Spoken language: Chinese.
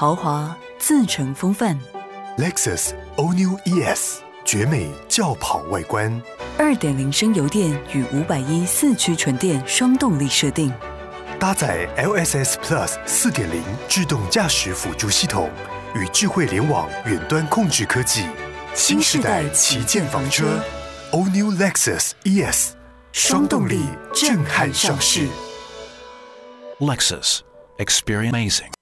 豪华，自成风范。 Lexus All New ES 绝美轿跑外观 ，2.0升油电与510四驱纯电双动力设定， 搭载 LSS Plus 4.0自动驾驶辅助系统与智慧联网远端控制科技，新时代旗舰房车 All New Lexus ES 双动力震撼上市。 Lexus, experience amazing.